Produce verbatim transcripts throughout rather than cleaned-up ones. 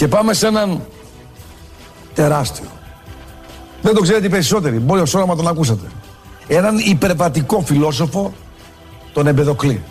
Και πάμε σε έναν τεράστιο. Δεν το ξέρετε οι περισσότεροι, μπορεί ως όνομα τον ακούσατε. Έναν υπερβατικό φιλόσοφο, τον Εμπεδοκλή.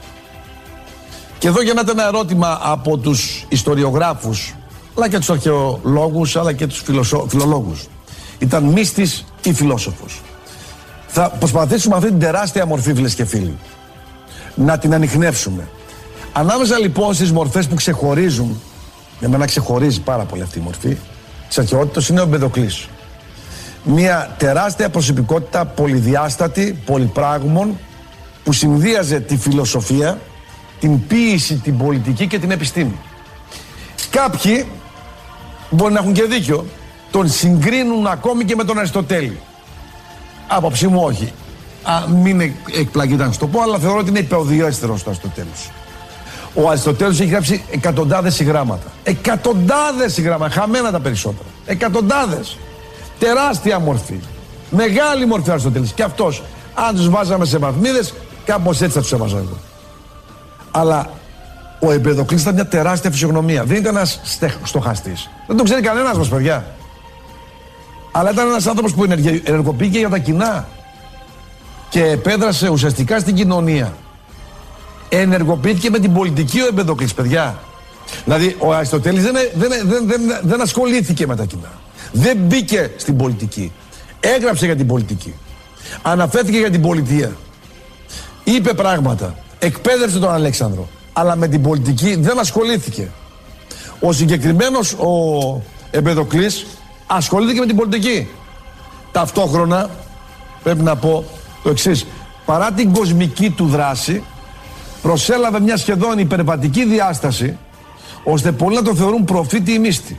Και εδώ γεννάται ένα ερώτημα από τους ιστοριογράφους, αλλά και τους αρχαιολόγους, αλλά και τους φιλοσο... φιλολόγους. Ήταν μύστης ή φιλόσοφος? Θα προσπαθήσουμε αυτή την τεράστια μορφή, φίλες και φίλοι, να την ανιχνεύσουμε. Ανάμεσα λοιπόν στις μορφές που ξεχωρίζουν, για μένα ξεχωρίζει πάρα πολύ αυτή η μορφή της αρχαιότητας, είναι ο Εμπεδοκλής. Μια τεράστια προσωπικότητα, πολυδιάστατη, πολυπράγμων, που συνδύαζε τη φιλοσοφία, την ποίηση, την πολιτική και την επιστήμη. Κάποιοι, μπορεί να έχουν και δίκιο, τον συγκρίνουν ακόμη και με τον Αριστοτέλη. Άποψή μου όχι. Α, μην εκπλαγείτε να σου το πω, αλλά θεωρώ ότι είναι υπεοδιέστερος του Αριστοτέλους. Ο Αριστοτέλους έχει γράψει εκατοντάδες συγγράμματα. Εκατοντάδες συγγράμματα, χαμένα τα περισσότερα. Εκατοντάδες. Τεράστια μορφή. Μεγάλη μορφή ο Αριστοτέλης. Και αυτός, αν τους βάζαμε σε βαθμίδες, κάπως έτσι θα τους έβαζα εγώ. Αλλά ο Εμπεδοκλής ήταν μια τεράστια φυσιογνωμία. Δεν ήταν ένας στοχαστής. Δεν τον ξέρει κανένας μας, παιδιά. Αλλά ήταν ένας άνθρωπος που ενεργοποιήκε για τα κοινά και επέδρασε ουσιαστικά στην κοινωνία. Ενεργοποιήθηκε με την πολιτική ο Εμπεδοκλής, παιδιά. Δηλαδή, ο Αριστοτέλης δεν, δεν, δεν, δεν, δεν ασχολήθηκε με τα κοινά. Δεν μπήκε στην πολιτική. Έγραψε για την πολιτική. Αναφέρθηκε για την πολιτεία. Είπε πράγματα. Εκπαίδευσε τον Αλέξανδρο. Αλλά με την πολιτική δεν ασχολήθηκε. Ο συγκεκριμένος ο Εμπεδοκλής ασχολήθηκε με την πολιτική. Ταυτόχρονα πρέπει να πω το εξής. Παρά την κοσμική του δράση, προσέλαβε μια σχεδόν υπερβατική διάσταση, ώστε πολλοί να το θεωρούν προφήτη ή μύστη.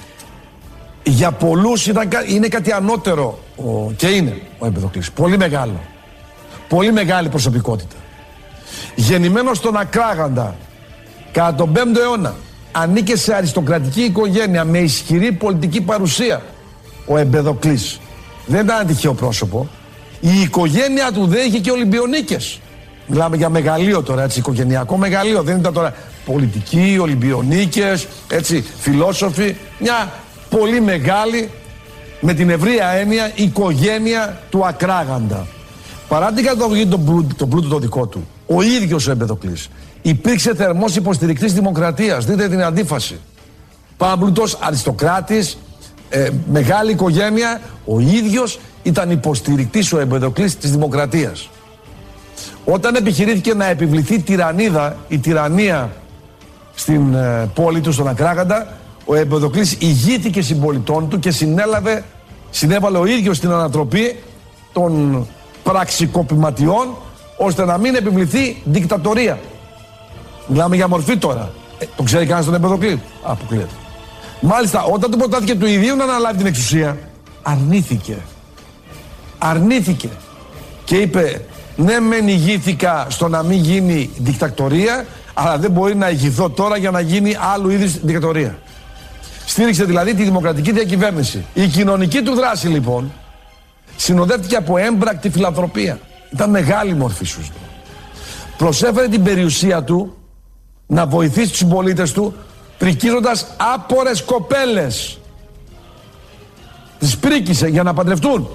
Για πολλούς ήταν, είναι κάτι ανώτερο ο, και είναι ο Εμπεδοκλής. Πολύ μεγάλο. Πολύ μεγάλη προσωπικότητα. Γεννημένος στον Ακράγαντα κατά τον πέμπτο αιώνα, ανήκε σε αριστοκρατική οικογένεια με ισχυρή πολιτική παρουσία. Ο Εμπεδοκλής δεν ήταν ένα τυχαίο πρόσωπο. Η οικογένεια του δεν είχε και Ολυμπιονίκες. Μιλάμε για μεγαλείο τώρα, έτσι, οικογενειακό μεγαλείο. Δεν ήταν τώρα πολιτικοί, Ολυμπιονίκες, έτσι, φιλόσοφοι. Μια πολύ μεγάλη, με την ευρεία έννοια, οικογένεια του Ακράγαντα. Παρά την καταγωγή τον πλούτο, τον πλούτο το δικό του, ο ίδιος ο Εμπεδοκλής υπήρξε θερμός υποστηρικτής δημοκρατίας. Δείτε την αντίφαση. Πάμπλουτος, αριστοκράτης, ε, μεγάλη οικογένεια, ο ίδιος ήταν υποστηρικτής ο Εμπεδοκλής της δημοκρατίας. Όταν επιχειρήθηκε να επιβληθεί τυραννίδα, η τυραννία στην ε, πόλη του, στον Ακράγαντα, ο Εμπεδοκλής ηγήθηκε συμπολιτών του και συνέλαβε, συνέβαλε ο ίδιος στην ανατροπή των πραξικοπηματιών, ώστε να μην επιβληθεί δικτατορία. Μιλάμε για μορφή τώρα. Ε, το ξέρει κανένας τον Εμπεδοκλή? Αποκλείεται. Μάλιστα, όταν του προτάθηκε του ιδίου να αναλάβει την εξουσία, αρνήθηκε. Αρνήθηκε. Και είπε, ναι μεν ηγήθηκα στο να μην γίνει δικτατορία, αλλά δεν μπορεί να ηγηθώ τώρα για να γίνει άλλου είδους δικτατορία. Στήριξε δηλαδή τη δημοκρατική διακυβέρνηση. Η κοινωνική του δράση λοιπόν συνοδεύτηκε από έμπρακτη φιλανθρωπία. Ήταν μεγάλη μορφή σου. Προσέφερε την περιουσία του να βοηθήσει τους συμπολίτες του, πρικίζοντας άπορες κοπέλες. Τις πρίκησε για να παντρευτούν.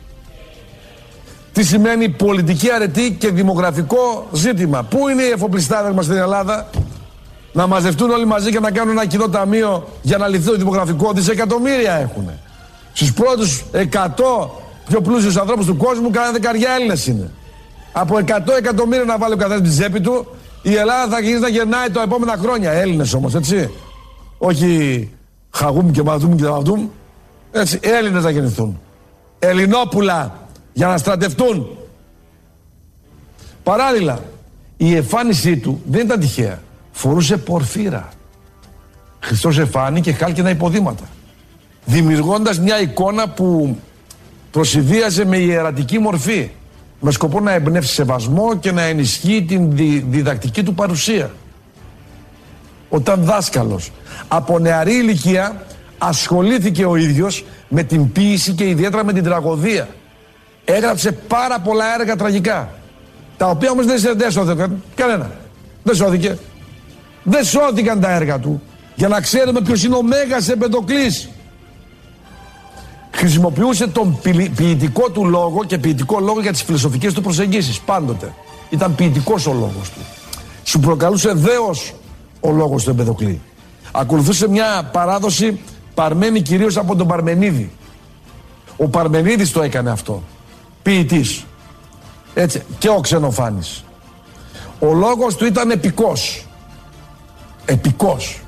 Τι σημαίνει πολιτική αρετή και δημογραφικό ζήτημα? Πού είναι οι εφοπλιστάδες μας στην Ελλάδα? Να μαζευτούν όλοι μαζί και να κάνουν ένα κοινό ταμείο για να λυθεί το δημογραφικό? Δισεκατομμύρια έχουν. Στους πρώτους εκατό πιο πλούσιους ανθρώπους του κόσμου, κάνα δεκαριά Έλληνες είναι. Από εκατό εκατομμύρια να βάλει ο καθένας την τσέπη του, η Ελλάδα θα αρχίσει να γεννάει τα επόμενα χρόνια. Έλληνες όμως, έτσι. Όχι χαγούμ και μαδούμ και μαδούμ. Έτσι, Έλληνες να γεννηθούν. Ελληνόπουλα για να στρατευτούν. Παράλληλα, η εμφάνισή του δεν ήταν τυχαία. Φορούσε πορφύρα. Χριστός εφάνη και χάλκινα υποδήματα. Δημιουργώντας μια εικόνα που προσηδίαζε με ιερατική μορφή, με σκοπό να εμπνεύσει σεβασμό και να ενισχύει την δι, διδακτική του παρουσία. Όταν δάσκαλος, από νεαρή ηλικία ασχολήθηκε ο ίδιος με την ποίηση και ιδιαίτερα με την τραγωδία. Έγραψε πάρα πολλά έργα τραγικά, τα οποία όμως δεν, δεν σώθηκαν κανένα. Δεν σώθηκε. Δεν σώθηκαν τα έργα του. για να ξέρουμε ποιος είναι ο Μέγας Εμπεδοκλής. Χρησιμοποιούσε τον ποιητικό του λόγο και ποιητικό λόγο για τις φιλοσοφικές του προσεγγίσεις πάντοτε. Ήταν ποιητικός ο λόγος του. Σου προκαλούσε δέος ο λόγος του Εμπεδοκλή. Ακολουθούσε μια παράδοση παρμένη κυρίως από τον Παρμενίδη. Ο Παρμενίδης το έκανε αυτό. Ποιητής. Έτσι. Και ο Ξενοφάνης. Ο λόγος του ήταν επικός. Επικός.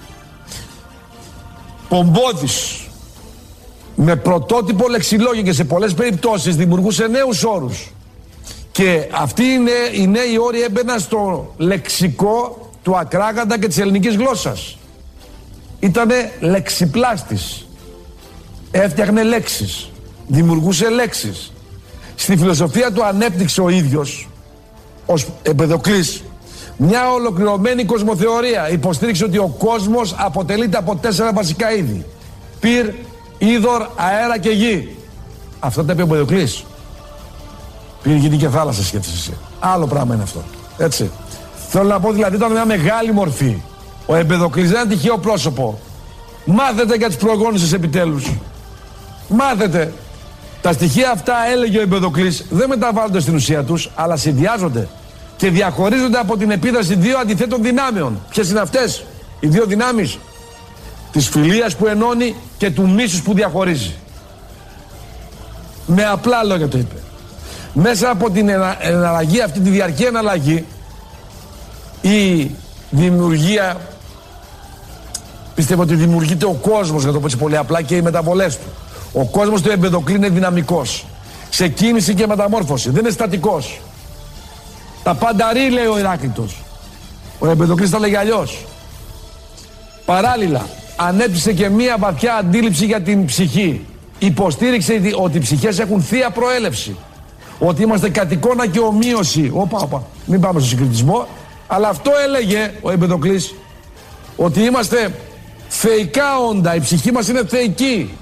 Πομπόδης. Με πρωτότυπο λεξιλόγιο και σε πολλές περιπτώσεις δημιουργούσε νέους όρους. Και αυτοί είναι, οι νέοι όροι έμπαιναν στο λεξικό του Ακράγαντα και της ελληνικής γλώσσας. Ήτανε λεξιπλάστης. Έφτιαχνε λέξεις. Δημιουργούσε λέξεις. Στη φιλοσοφία του ανέπτυξε ο ίδιος, ως Εμπεδοκλής, μια ολοκληρωμένη κοσμοθεωρία. Υποστήριξε ότι ο κόσμος αποτελείται από τέσσερα βασικά είδη. Πυρ, είδωρ, αέρα και γη. Αυτά τα είπε ο Εμπεδοκλής. Πυρ, γη και θάλασσα σκέφτεσαι εσύ. Άλλο πράγμα είναι αυτό. Έτσι. Θέλω να πω δηλαδή ήταν μια μεγάλη μορφή. Ο Εμπεδοκλής δεν είναι τυχαίο πρόσωπο. Μάθετε για τους προγόνους σας επιτέλους. Μάθετε. Τα στοιχεία αυτά, έλεγε ο Εμπεδοκλής, δεν μεταβάλλονται στην ουσία τους, αλλά συνδυάζονται και διαχωρίζονται από την επίδραση δύο αντιθέτων δυνάμεων. Ποιες είναι αυτές? Οι δύο δυνάμεις της φιλίας που ενώνει και του μίσους που διαχωρίζει. Με απλά λόγια το είπε. Μέσα από την εναλλαγή, αυτή τη διαρκή εναλλαγή, η δημιουργία, πιστεύω ότι δημιουργείται ο κόσμος, να το πω έτσι πολύ απλά, και οι μεταβολές του. Ο κόσμος του Εμπεδοκλή είναι δυναμικός. Σε κίνηση και μεταμόρφωση. Δεν είναι στατικός. Τα πάντα ρί, λέει ο Ηράκλειτος. Ο Εμπεδοκλής τα λέγει αλλιώς. Παράλληλα, ανέπτυξε και μία βαθιά αντίληψη για την ψυχή. Υποστήριξε ότι οι ψυχές έχουν θεία προέλευση. Ότι είμαστε κατ' εικόνα και ομοίωση. Όπα, όπα. Μην πάμε στο συγκριτισμό. Αλλά αυτό έλεγε ο Εμπεδοκλής. Ότι είμαστε θεϊκά όντα. Η ψυχή μας είναι θεϊκή.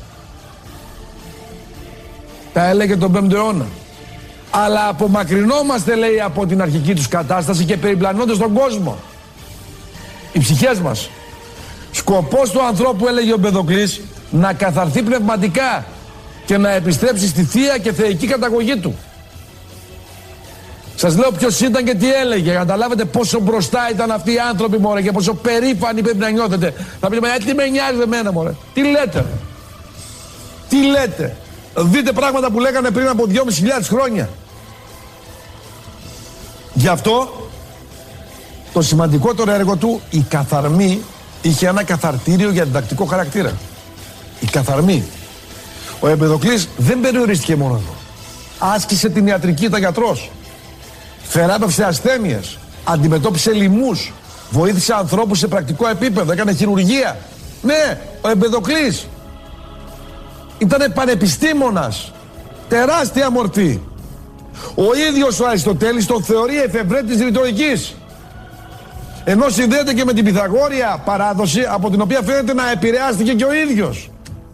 Τα έλεγε τον πέμπτο αιώνα. Αλλά απομακρυνόμαστε, λέει, από την αρχική τους κατάσταση και περιπλανώνται στον κόσμο. Οι ψυχές μας. Σκοπός του ανθρώπου, έλεγε ο Εμπεδοκλής, να καθαρθεί πνευματικά και να επιστρέψει στη θεία και θεϊκή καταγωγή του. Σας λέω ποιος ήταν και τι έλεγε, για να καταλάβετε πόσο μπροστά ήταν αυτοί οι άνθρωποι, μωρέ, και πόσο περήφανοι πρέπει να νιώθετε. Θα πείτε, μα τι με νοιάζει εμένα, μωρέ. Τι λέτε. Τι λέτε. Δείτε πράγματα που λέγανε πριν από δυόμισι χιλιάδες χρόνια. Γι' αυτό το σημαντικότερο έργο του, η Καθαρμή, είχε ένα καθαρτήριο για διδακτικό χαρακτήρα. Η Καθαρμή. Ο Εμπεδοκλής δεν περιορίστηκε μόνο εδώ. Άσκησε την ιατρική, ήταν γιατρός. Θεράπευσε ασθένειες. Αντιμετώπισε λοιμούς. Βοήθησε ανθρώπους σε πρακτικό επίπεδο. Έκανε χειρουργία. Ναι, ο Εμπεδοκλής ήτανε πανεπιστήμονας. Τεράστια μορφή. Ο ίδιος ο Αριστοτέλης τον θεωρεί εφευρέτης της ρητορικής. Ενώ συνδέεται και με την Πυθαγόρια παράδοση, από την οποία φαίνεται να επηρεάστηκε και ο ίδιος.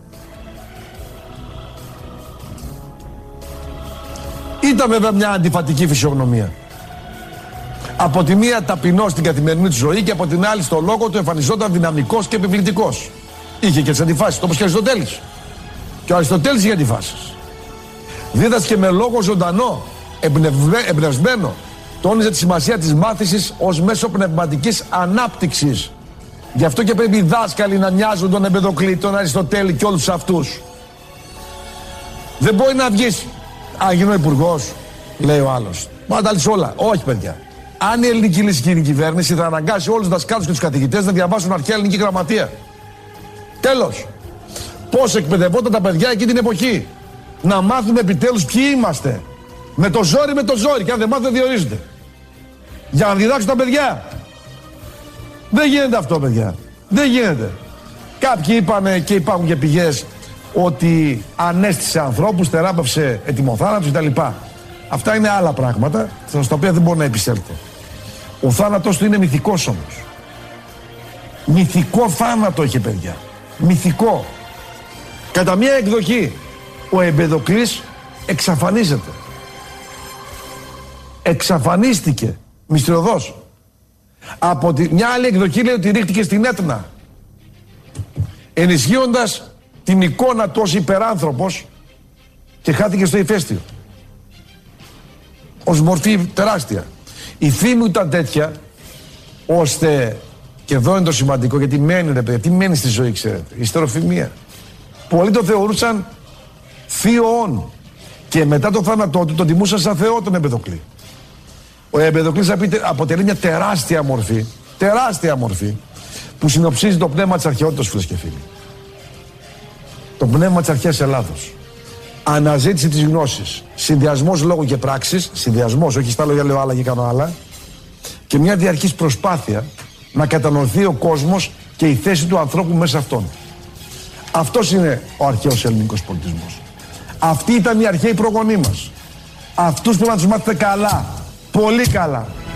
Ήταν βέβαια μια αντιφατική φυσιογνωμία. Από τη μία ταπεινός στην καθημερινή του ζωή και από την άλλη στο λόγο του εμφανιζόταν δυναμικός και επιβλητικός. Είχε και τις αντιφάσεις, όπως και ο Αριστοτέλης. Και ο Αριστοτέλης είχε αντιφάσεις. Δίδασκε με λόγο ζωντανό, εμπνευσμένο. Τόνιζε τη σημασία της μάθησης ως μέσο πνευματικής ανάπτυξης. Γι' αυτό και πρέπει οι δάσκαλοι να νοιάζουν τον Εμπεδοκλή, τον Αριστοτέλη και όλους αυτούς. Δεν μπορεί να βγεις, α, γίνω υπουργός, λέει ο άλλος. Μα τα λύσει όλα. Όχι, παιδιά. Αν η ελληνική λύση κυβέρνηση θα αναγκάσει όλους τους δασκάλους και τους καθηγητές να διαβάσουν αρχαία ελληνική γραμματεία. Τέλος. Πώς εκπαιδευόταν τα παιδιά εκείνη την εποχή. Να μάθουμε επιτέλους ποιοι είμαστε. Με το ζόρι, με το ζόρι. Και αν δεν μάθουν, διορίζονται. Για να διδάξουν τα παιδιά. Δεν γίνεται αυτό, παιδιά. Δεν γίνεται. Κάποιοι είπανε, και υπάρχουν και πηγές, ότι ανέστησε ανθρώπους, θεράπευσε ετοιμοθάνατους κτλ. Αυτά είναι άλλα πράγματα, στα οποία δεν μπορεί να επισέλθω. Ο θάνατος του είναι μυθικός όμως. Μυθικό θάνατο είχε, παιδιά. Μυθικό. Κατά μία εκδοχή, ο Εμπεδοκλής εξαφανίζεται. Εξαφανίστηκε μυστηριωδώς. Από τη, μια άλλη εκδοχή λέει ότι ρίχτηκε στην Έτνα. ενισχύοντας την εικόνα του ως υπεράνθρωπος και χάθηκε στο ηφαίστειο. Ως μορφή τεράστια. Η φήμη ήταν τέτοια, ώστε, και εδώ είναι το σημαντικό, γιατί μένει ρε παιδιά, τι μένει στη ζωή, ξέρετε, η στεροφημία. Πολλοί το θεωρούσαν θείον και μετά το θάνατό του τον τιμούσαν σαν Θεό τον Εμπεδοκλή. Ο Εμπεδοκλής αποτελεί μια τεράστια μορφή, τεράστια μορφή, που συνοψίζει το πνεύμα της αρχαιότητας, φίλες και φίλοι. Το πνεύμα της αρχαίας Ελλάδος. Αναζήτηση της γνώσης, συνδυασμός λόγου και πράξης, συνδυασμός, όχι στα λόγια λέω άλλα και κάνω άλλα, και μια διαρκής προσπάθεια να κατανοηθεί ο κόσμος και η θέση του ανθρώπου μέσα σε αυτόν. Αυτός είναι ο αρχαίος ελληνικός πολιτισμός. Αυτοί ήταν οι αρχαίοι προγονείς μας. Αυτούς πρέπει να τους μάθετε καλά, πολύ καλά.